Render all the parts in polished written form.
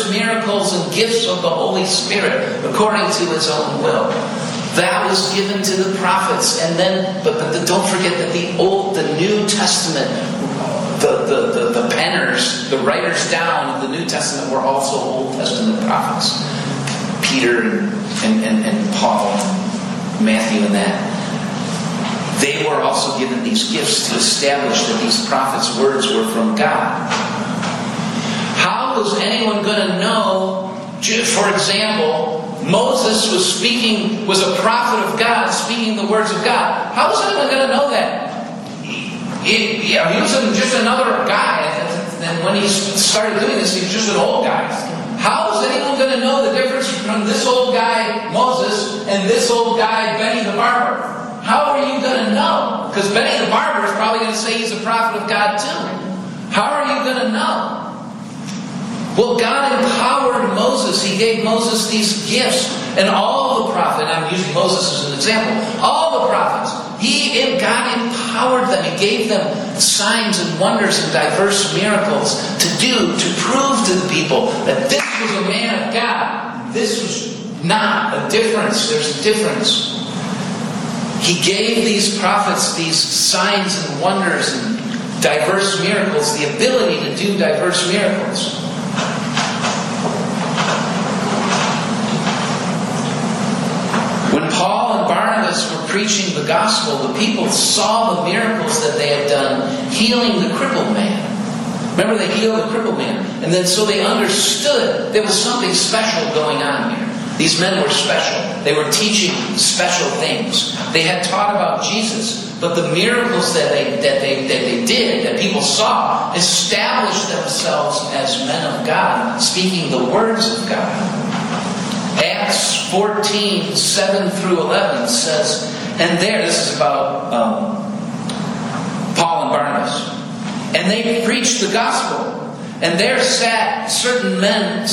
miracles and gifts of the Holy Spirit according to His own will. That was given to the prophets. And then, but don't forget that the New Testament, the penners, the writers down of the New Testament were also Old Testament prophets. Peter and Paul, Matthew and that. They were also given these gifts to establish that these prophets' words were from God. How was anyone going to know? For example, Moses was a prophet of God, speaking the words of God. How was anyone going to know that? He was just another guy. And when he started doing this, he was just an old guy. How is anyone going to know the difference from this old guy, Moses, and this old guy, Benny the Barber? How are you going to know? Because Benny the Barber is probably going to say he's a prophet of God too. How are you going to know? Well, God empowered Moses. He gave Moses these gifts. And all the prophets, I'm using Moses as an example, all the prophets, God empowered them. He gave them signs and wonders and diverse miracles to prove to the people that this was a man of God. This was not a difference. There's a difference. He gave these prophets these signs and wonders and diverse miracles, the ability to do diverse miracles. When Paul and Barnabas were preaching the gospel, the people saw the miracles that they had done healing the crippled man. Remember, they healed the crippled man. And then so they understood there was something special going on here. These men were special. They were teaching special things. They had taught about Jesus, but the miracles that they did, that people saw, established themselves as men of God, speaking the words of God. Acts 14, 7 through 11 says, and this is about Paul and Barnabas. And they preached the gospel. And there sat a certain man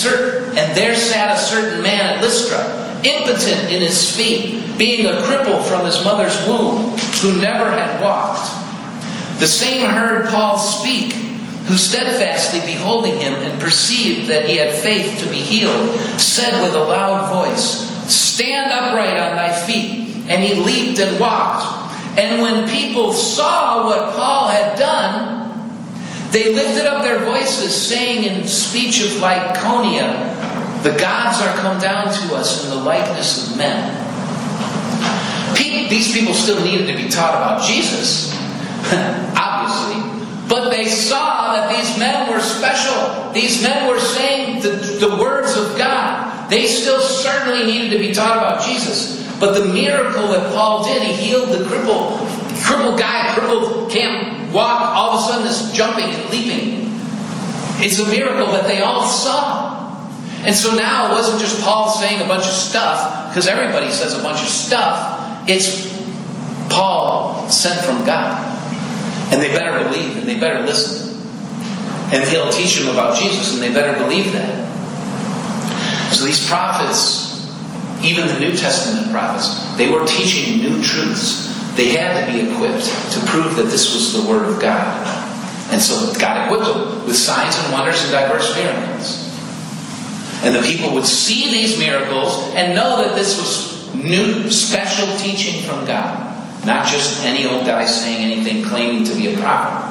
at Lystra, impotent in his feet, being a cripple from his mother's womb, who never had walked. The same heard Paul speak, who steadfastly beholding him and perceived that he had faith to be healed, said with a loud voice, "Stand upright on thy feet." And he leaped and walked. And when people saw what Paul had done, they lifted up their voices, saying in speech of Lycaonia, "The gods are come down to us in the likeness of men." These people still needed to be taught about Jesus, obviously. But they saw that these men were special. These men were saying the words of God. They still certainly needed to be taught about Jesus. But the miracle that Paul did, he healed the crippled guy, can't walk, all of a sudden is jumping and leaping. It's a miracle that they all saw. And so now it wasn't just Paul saying a bunch of stuff, because everybody says a bunch of stuff. It's Paul sent from God. And they better believe, and they better listen. And he'll teach them about Jesus, and they better believe that. So these prophets, even the New Testament prophets, they were teaching new truths. They had to be equipped to prove that this was the Word of God. And so God equipped them with signs and wonders and diverse miracles. And the people would see these miracles and know that this was new, special teaching from God. Not just any old guy saying anything, claiming to be a prophet.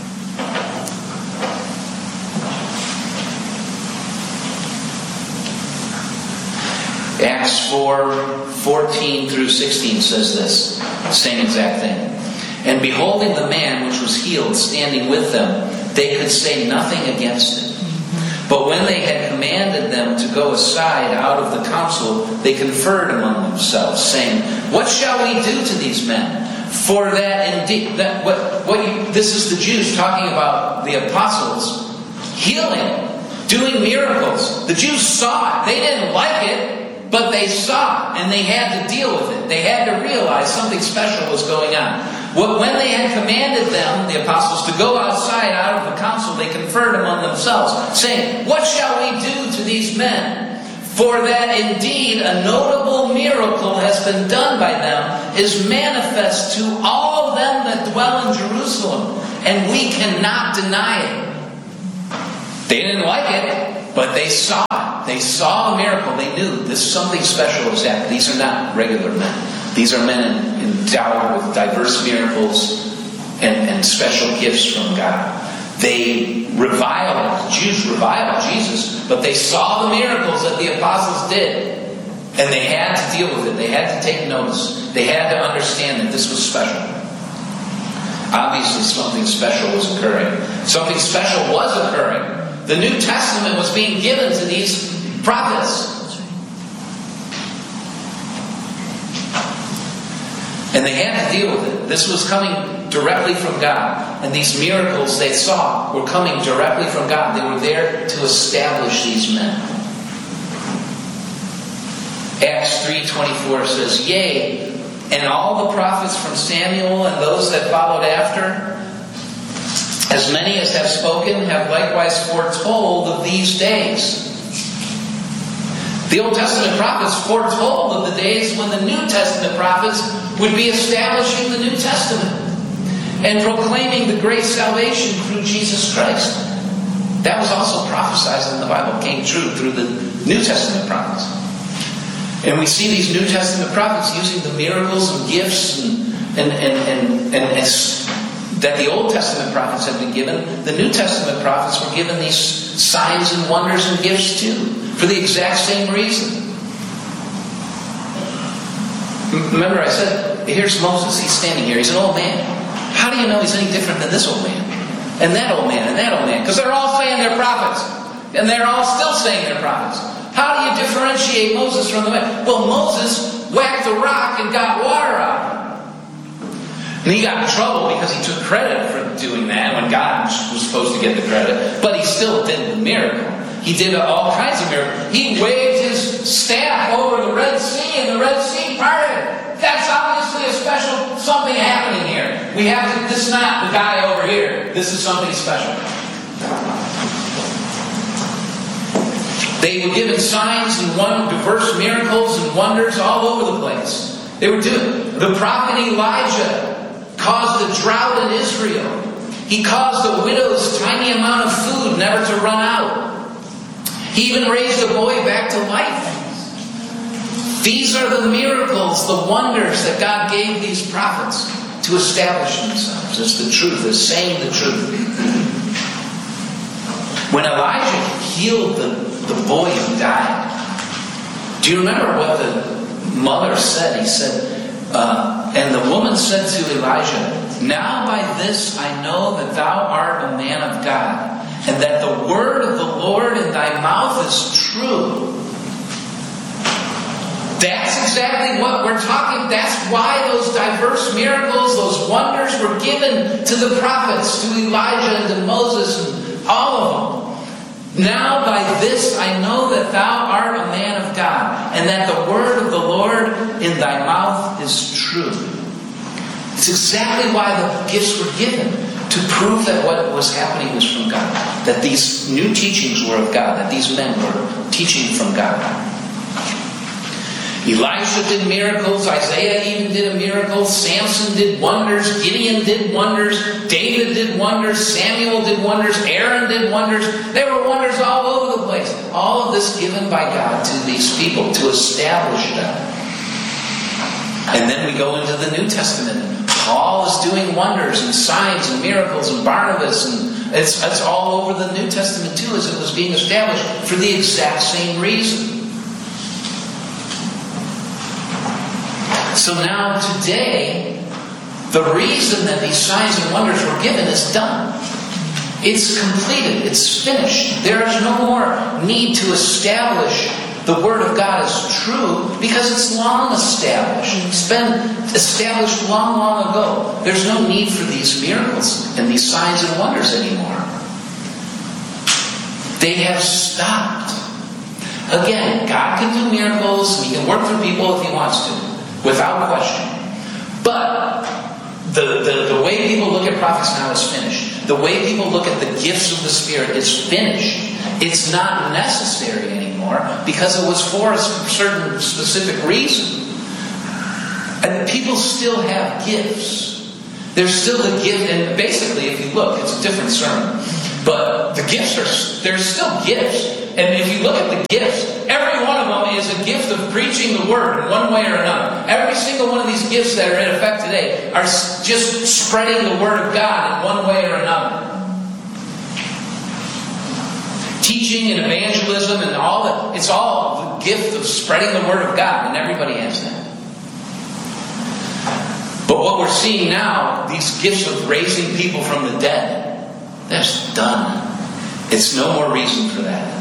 Acts 4:14 through 16 says this, same exact thing. And beholding the man which was healed standing with them, they could say nothing against it. But when they had commanded them to go aside out of the council, they conferred among themselves, saying, "What shall we do to these men? For that indeed," this is the Jews talking about the apostles healing, doing miracles. The Jews saw it. They didn't like it, but they saw it, and they had to deal with it. They had to realize something special was going on. When they had commanded them, the apostles, to go outside out of the council, they conferred among themselves, saying, "What shall we do to these men? For that indeed a notable miracle has been done by them, is manifest to all them that dwell in Jerusalem, and we cannot deny it." They didn't like it, But they saw it. They saw the miracle. They knew this something special was happening. These are not regular men. These are men endowed with diverse miracles and special gifts from God. They reviled, Jews reviled Jesus, but they saw the miracles that the apostles did. And they had to deal with it. They had to take notice. They had to understand that this was special. Obviously something special was occurring. Something special was occurring. The New Testament was being given to these prophets. And they had to deal with it. This was coming directly from God. And these miracles they saw were coming directly from God. They were there to establish these men. Acts 3:24 says, "Yea, and all the prophets from Samuel and those that followed after, as many as have spoken, have likewise foretold of these days." The Old Testament prophets foretold of the days when the New Testament prophets would be establishing the New Testament and proclaiming the great salvation through Jesus Christ. That was also prophesied in the Bible. It came true through the New Testament prophets. And we see these New Testament prophets using the miracles and gifts and that the Old Testament prophets had been given. The New Testament prophets were given these signs and wonders and gifts too, for the exact same reason. Remember I said, here's Moses, he's standing here, he's an old man. How do you know he's any different than this old man? And that old man, and that old man? Because they're all saying they're prophets. And they're all still saying they're prophets. How do you differentiate Moses from the man? Well, Moses whacked a rock and got water out. And he got in trouble because he took credit for doing that when God was supposed to get the credit. But he still did the miracle. He did all kinds of miracles. He waved his staff over the Red Sea and the Red Sea parted. That's obviously a special something happening here. We have to, this is not the guy over here. This is something special. They were given signs and diverse miracles and wonders all over the place. They were doing. The prophet Elijah caused a drought in Israel. He caused a widow's tiny amount of food never to run out. He even raised a boy back to life. These are the miracles, the wonders that God gave these prophets to establish themselves as the truth, as saying the truth. When Elijah healed the boy who died, do you remember what the mother said? He said, and the woman said to Elijah, "Now by this I know that thou art a man of God, and that the word of the Lord in thy mouth is true." That's exactly what we're talking. That's why those diverse miracles, those wonders were given to the prophets, to Elijah and to Moses and all of them. Now by this I know that thou art a man of God, and that the word of the Lord in thy mouth is true. It's exactly why the gifts were given, to prove that what was happening was from God. That these new teachings were of God, that these men were teaching from God. Elijah did miracles, Isaiah even did a miracle, Samson did wonders, Gideon did wonders, David did wonders, Samuel did wonders, Aaron did wonders. There were wonders all over the place. All of this given by God to these people to establish them. And then we go into the New Testament. Paul is doing wonders and signs and miracles, and Barnabas, and it's all over the New Testament too, as it was being established for the exact same reason. So now today, the reason that these signs and wonders were given is done. It's completed. It's finished. There is no more need to establish the Word of God as true, because it's long established. It's been established long, long ago. There's no need for these miracles and these signs and wonders anymore. They have stopped. Again, God can do miracles, and He can work through people if He wants to. Without question. But the way people look at prophets now is finished. The way people look at the gifts of the Spirit is finished. It's not necessary anymore because it was for a certain specific reason. And people still have gifts. There's still the gift, and basically if you look, it's a different sermon. But the gifts there's still gifts. And if you look at the gifts, every one of them is a gift of preaching the word in one way or another. Every single one of these gifts that are in effect today are just spreading the word of God in one way or another. Teaching and evangelism and all that, it's all the gift of spreading the word of God, and everybody has that. But what we're seeing now, these gifts of raising people from the dead, that's done. It's no more reason for that.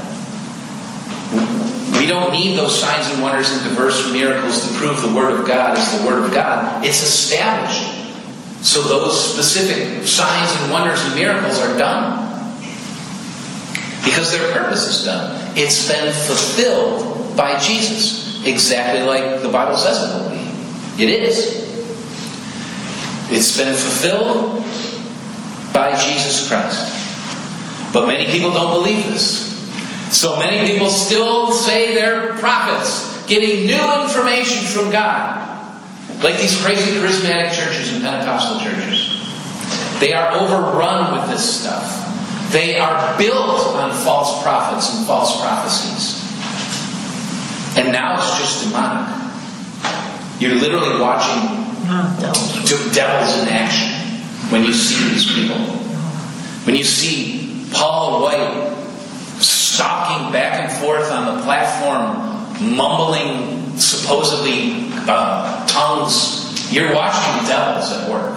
We don't need those signs and wonders and diverse miracles to prove the Word of God is the Word of God. It's established. So those specific signs and wonders and miracles are done. Because their purpose is done. It's been fulfilled by Jesus. Exactly like the Bible says it will be. It is. It's been fulfilled by Jesus Christ. But many people don't believe this. So many people still say they're prophets, getting new information from God. Like these crazy charismatic churches and Pentecostal churches. They are overrun with this stuff. They are built on false prophets and false prophecies. And now it's just demonic. You're literally watching devils in action when you see these people. When you see Paul White stalking back and forth on the platform, mumbling supposedly tongues, you're watching devils at work.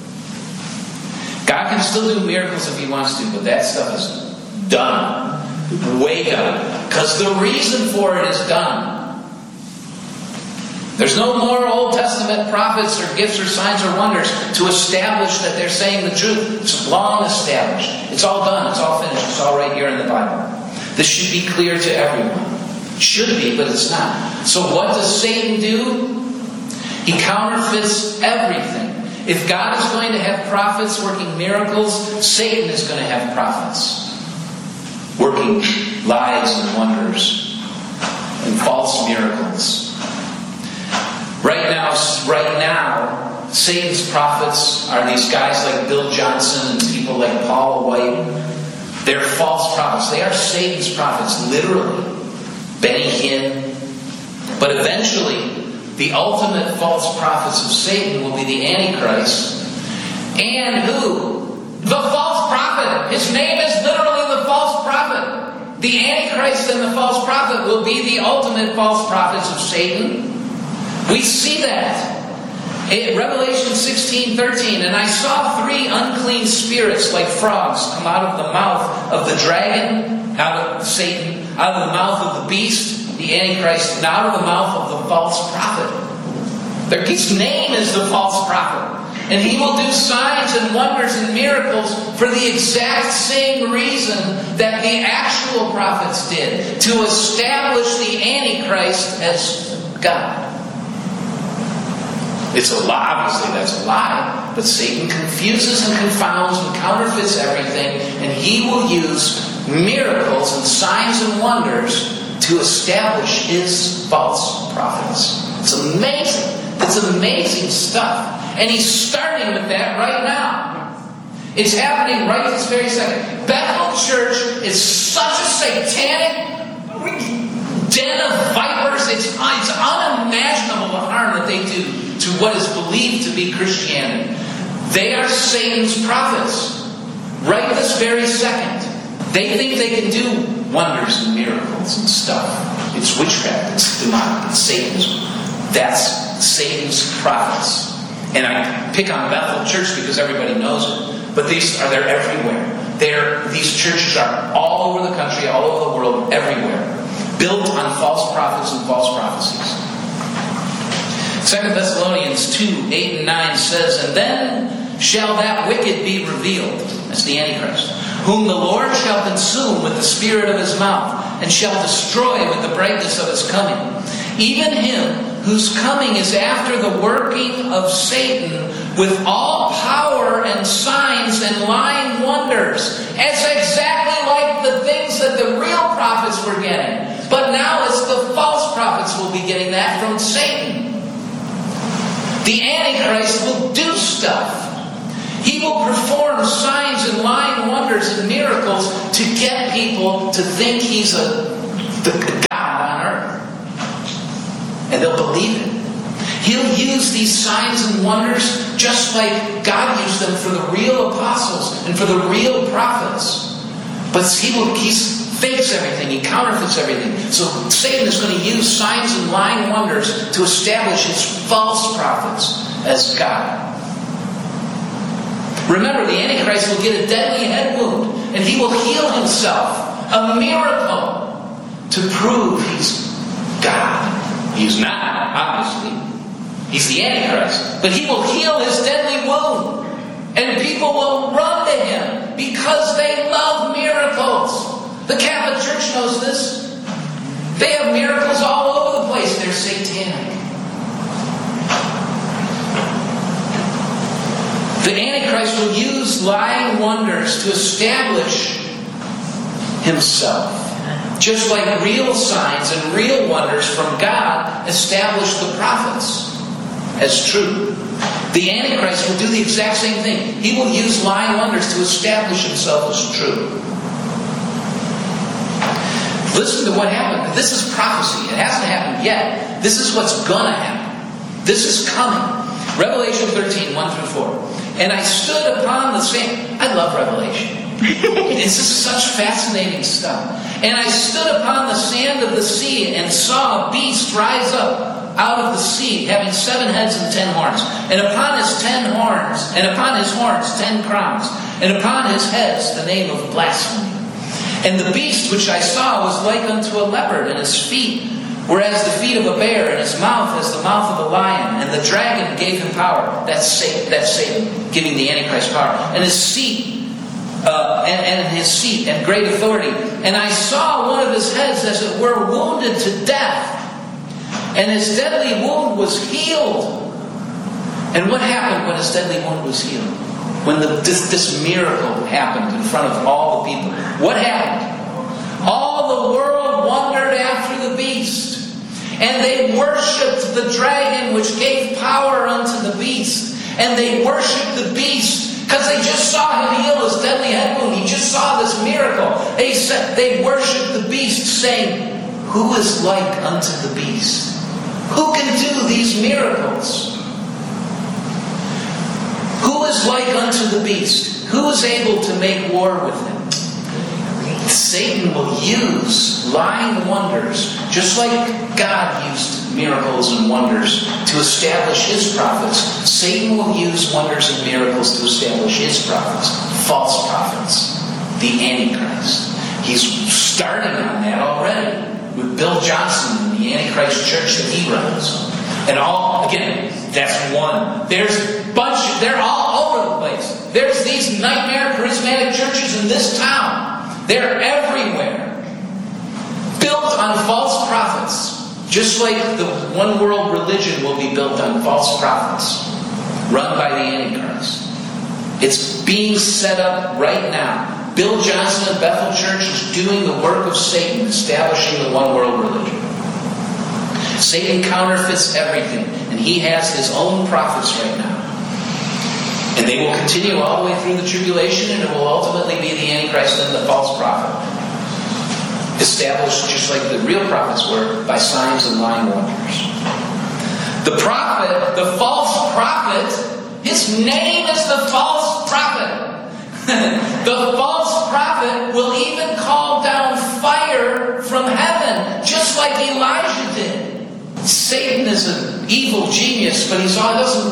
God can still do miracles if He wants to, but that stuff is done. Wake up. Because the reason for it is done. There's no more Old Testament prophets or gifts or signs or wonders to establish that they're saying the truth. It's long established. It's all done. It's all finished. It's all right here in the Bible. This should be clear to everyone. It should be, but it's not. So what does Satan do? He counterfeits everything. If God is going to have prophets working miracles, Satan is going to have prophets working lies and wonders and false miracles. Right now, Satan's prophets are these guys like Bill Johnson and people like Paul White. They're false prophets. They are Satan's prophets, literally. Benny Hinn. But eventually, the ultimate false prophets of Satan will be the Antichrist. And who? The false prophet. His name is literally the false prophet. The Antichrist and the false prophet will be the ultimate false prophets of Satan. We see that. In Revelation 16:13, and I saw 3 unclean spirits like frogs come out of the mouth of the dragon, out of Satan, out of the mouth of the beast, the Antichrist, and out of the mouth of the false prophet. His name is the false prophet. And he will do signs and wonders and miracles for the exact same reason that the actual prophets did, to establish the Antichrist as God. It's a lie, obviously that's a lie, but Satan confuses and confounds and counterfeits everything, and he will use miracles and signs and wonders to establish his false prophets. It's amazing. It's amazing stuff. And he's starting with that right now. It's happening right this very second. Bethel Church is such a satanic den of vipers. It's unimaginable the harm that they do to what is believed to be Christianity. They are Satan's prophets. Right this very second. They think they can do wonders and miracles and stuff. It's witchcraft. It's demonic. It's Satanism. That's Satan's prophets. And I pick on Bethel Church because everybody knows it. But they're everywhere. These churches are all over the country, all over the world, everywhere. Built on false prophets and false prophecies. 2 Thessalonians 2:8 and 9 says, and then shall that wicked be revealed, that's the Antichrist, whom the Lord shall consume with the spirit of his mouth, and shall destroy with the brightness of his coming. Even him whose coming is after the working of Satan with all power and signs and lying wonders. It's exactly like the things that the real prophets were getting. But now it's the false prophets will be getting that from Satan. The Antichrist will do stuff. He will perform signs and lying wonders and miracles to get people to think he's the God on earth. And they'll believe it. He'll use these signs and wonders just like God used them for the real apostles and for the real prophets. But he fakes everything. He counterfeits everything. So Satan is going to use signs and lying wonders to establish his false prophets as God. Remember, the Antichrist will get a deadly head wound, and he will heal himself. A miracle to prove he's God. He's not, obviously. He's the Antichrist. But he will heal his deadly wound. And people will run to him because they love miracles. The Catholic Church knows this. They have miracles all over the place. They're satanic. The Antichrist will use lying wonders to establish himself. Just like real signs and real wonders from God establish the prophets as true. The Antichrist will do the exact same thing. He will use lying wonders to establish himself as true. Listen to what happened. This is prophecy. It hasn't happened yet. This is what's going to happen. This is coming. Revelation 13, 1 through 4. And I stood upon the sand. I love Revelation. It's just such fascinating stuff. And I stood upon the sand of the sea and saw a beast rise up out of the sea, having 7 heads and 10 horns. And upon his 10 horns, and upon his horns 10 crowns. And upon his heads the name of blasphemy. And the beast which I saw was like unto a leopard, and his feet were as the feet of a bear, and his mouth as the mouth of a lion. And the dragon gave him power. That's Satan giving the Antichrist power. And his seat, and great authority. And I saw one of his heads, as it were, wounded to death. And his deadly wound was healed. And what happened when his deadly wound was healed? When this miracle happened in front of all the people. What happened? All the world wondered after the beast. And they worshipped the dragon which gave power unto the beast. And they worshipped the beast because they just saw him heal his deadly head wound. He just saw this miracle. They worshipped the beast, saying, who is like unto the beast? Who can do these miracles? Who is like unto the beast? Who is able to make war with him? Satan will use lying wonders, just like God used miracles and wonders to establish his prophets. Satan will use wonders and miracles to establish his prophets, false prophets, the Antichrist. He's starting on that already with Bill Johnson and the Antichrist church that he runs. And that's one. They're all over the place. There's these nightmare charismatic churches in this town. They're everywhere. Built on false prophets. Just like the one world religion will be built on false prophets. Run by the Antichrist. It's being set up right now. Bill Johnson of Bethel Church is doing the work of Satan, establishing the one world religion. Satan counterfeits everything, and he has his own prophets right now. And they will continue all the way through the tribulation, and it will ultimately be the Antichrist and the false prophet. Established just like the real prophets were, by signs and lying wonders. The prophet, the false prophet, his name is the false prophet. The false prophet will even call down fire from heaven, just like Elijah did. Satan is an evil genius, but he's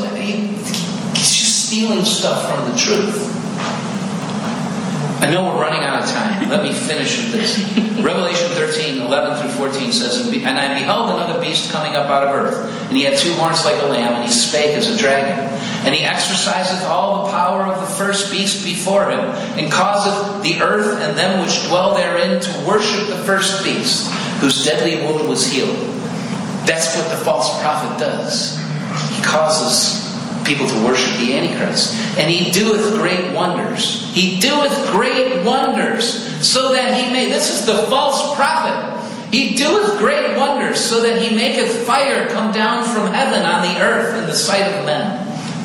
just stealing stuff from the truth. I know we're running out of time. Let me finish with this. Revelation 13, 11 through 14 says, And I beheld another beast coming up out of earth, and he had 2 horns like a lamb, and he spake as a dragon. And he exerciseth all the power of the first beast before him, and causeth the earth and them which dwell therein to worship the first beast, whose deadly wound was healed. That's what the false prophet does. He causes people to worship the Antichrist. And he doeth great wonders. He doeth great wonders, so that he may... This is the false prophet. He doeth great wonders, so that he maketh fire come down from heaven on the earth in the sight of men.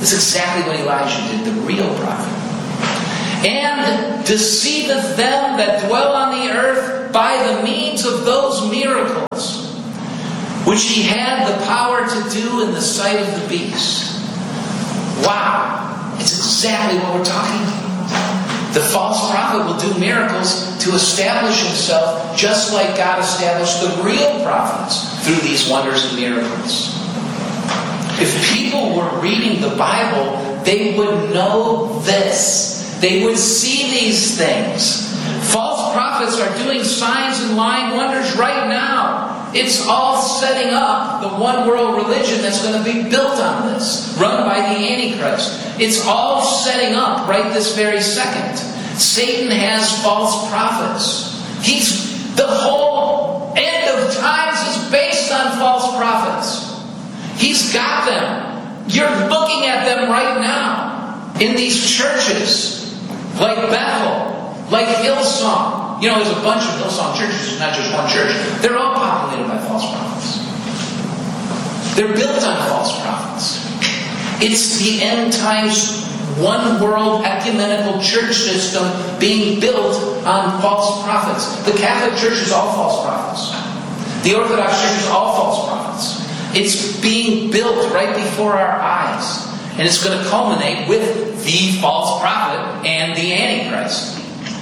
That's exactly what Elijah did, the real prophet. And deceiveth them that dwell on the earth by the means of those miracles, which he had the power to do in the sight of the beast. Wow! It's exactly what we're talking about. The false prophet will do miracles to establish himself, just like God established the real prophets through these wonders and miracles. If people were reading the Bible, they would know this. They would see these things. False prophets are doing signs and lying wonders right now. It's all setting up the one world religion that's going to be built on this, run by the Antichrist. It's all setting up right this very second. Satan has false prophets. The whole end of times is based on false prophets. He's got them. You're looking at them right now in these churches, like Bethel, like Hillsong. You know, there's a bunch of Hillsong churches. It's not just one church. They're all populated by false prophets. They're built on false prophets. It's the end times one world ecumenical church system being built on false prophets. The Catholic Church is all false prophets. The Orthodox Church is all false prophets. It's being built right before our eyes. And it's going to culminate with the false prophet and the Antichrist.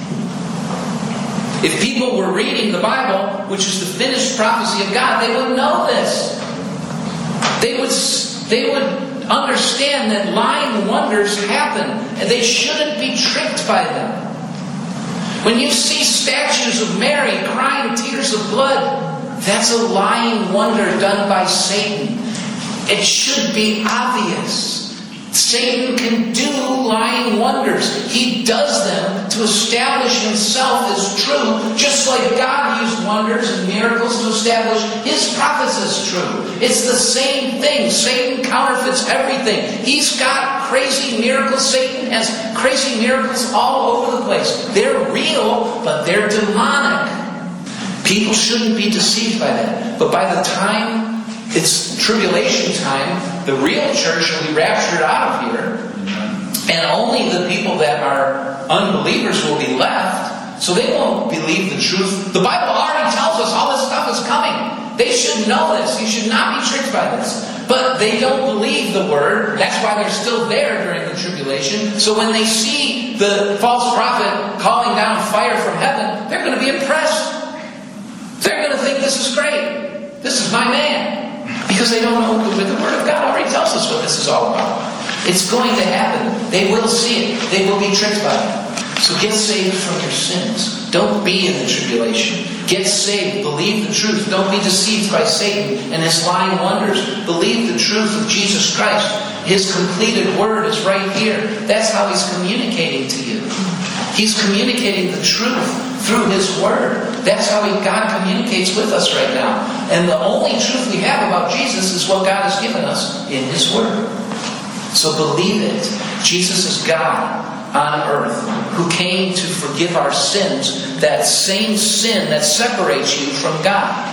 If people were reading the Bible, which is the finished prophecy of God, they would know this. They would understand that lying wonders happen, and they shouldn't be tricked by them. When you see statues of Mary crying tears of blood, that's a lying wonder done by Satan. It should be obvious. Satan can do lying wonders. He does them to establish himself as true, just like God used wonders and miracles to establish his prophets as true. It's the same thing. Satan counterfeits everything. He's got crazy miracles. Satan has crazy miracles all over the place. They're real, but they're demonic. People shouldn't be deceived by that. But by the time it's tribulation time, the real church will be raptured out of here, and only the people that are unbelievers will be left, so they won't believe the truth. The Bible already tells us all this stuff is coming. They should know this. You should not be tricked by this. But they don't believe the word. That's why they're still there during the tribulation. So when they see the false prophet calling down fire from heaven, they're going to be impressed. They're going to think this is great. This is my man. Because they don't know, but the Word of God already tells us what this is all about. It's going to happen. They will see it. They will be tricked by it. So get saved from your sins. Don't be in the tribulation. Get saved. Believe the truth. Don't be deceived by Satan and his lying wonders. Believe the truth of Jesus Christ. His completed Word is right here. That's how He's communicating to you. He's communicating the truth through His Word. That's how God communicates with us right now. And the only truth we have about Jesus is what God has given us in His Word. So believe it. Jesus is God on earth who came to forgive our sins, that same sin that separates you from God.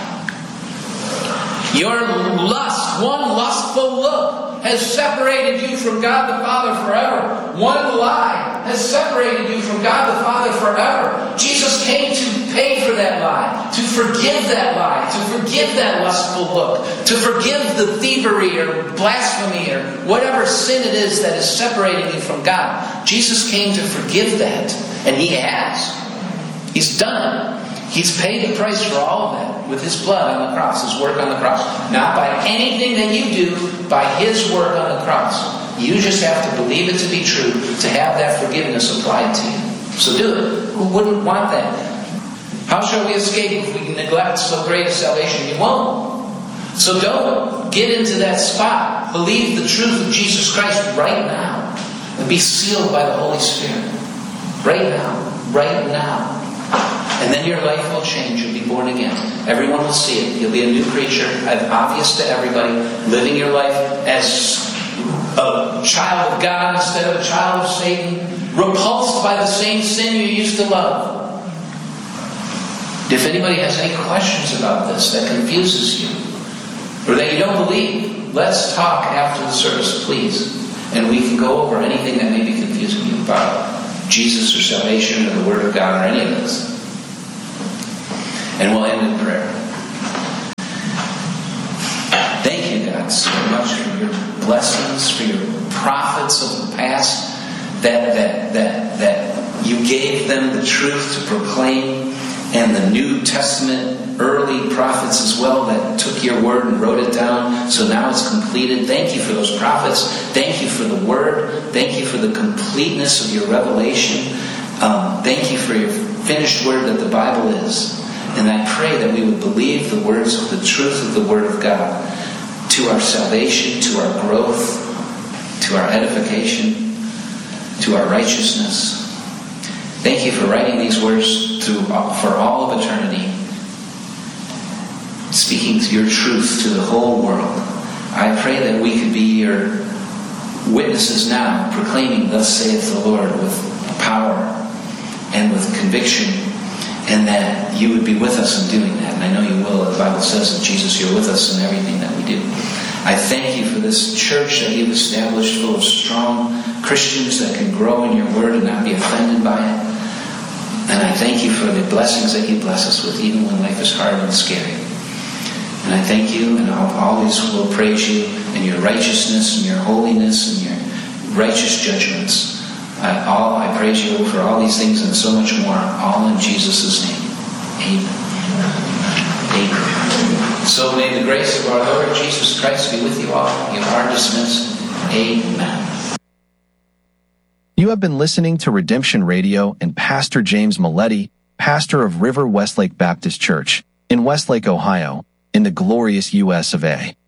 Your lust, one lustful look, has separated you from God the Father forever. One lie has separated you from God the Father forever. Jesus came to pay for that lie, to forgive that lie, to forgive that lustful look, to forgive the thievery or blasphemy or whatever sin it is that is separating you from God. Jesus came to forgive that, and He has. He's done it. He's paid the price for all of that with His blood on the cross, His work on the cross. Not by anything that you do, by His work on the cross. You just have to believe it to be true to have that forgiveness applied to you. So do it. Who wouldn't want that? How shall we escape if we neglect so great a salvation? You won't. So don't get into that spot. Believe the truth of Jesus Christ right now. And be sealed by the Holy Spirit. Right now. Right now. And then your life will change. You'll be born again. Everyone will see it. You'll be a new creature, obvious to everybody, living your life as a child of God instead of a child of Satan, repulsed by the same sin you used to love. If anybody has any questions about this that confuses you, or that you don't believe, let's talk after the service, please. And we can go over anything that may be confusing you about Jesus or salvation or the Word of God or any of this. And we'll end in prayer. Thank you, God, so much for your blessings, for your prophets of the past, that you gave them the truth to proclaim, and the New Testament early prophets as well that took your word and wrote it down, so now it's completed. Thank you for those prophets. Thank you for the word. Thank you for the completeness of your revelation. Thank you for your finished word that the Bible is. And I pray that we would believe the words of the truth of the Word of God to our salvation, to our growth, to our edification, to our righteousness. Thank you for writing these words for all of eternity, speaking your truth to the whole world. I pray that we could be your witnesses now, proclaiming, "Thus saith the Lord," with power and with conviction, and that you would be with us in doing that. And I know you will. The Bible says that, Jesus, you're with us in everything that we do. I thank you for this church that you've established, full of strong Christians that can grow in your word and not be offended by it. And I thank you for the blessings that you bless us with, even when life is hard and scary. And I thank you, and I always will praise you in your righteousness and your holiness and your righteous judgments. I praise you for all these things and so much more, all in Jesus' name. Amen. Amen. So may the grace of our Lord Jesus Christ be with you all. You are dismissed. Amen. You have been listening to Redemption Radio and Pastor James Milletti, pastor of River Westlake Baptist Church in Westlake, Ohio, in the glorious U.S. of A.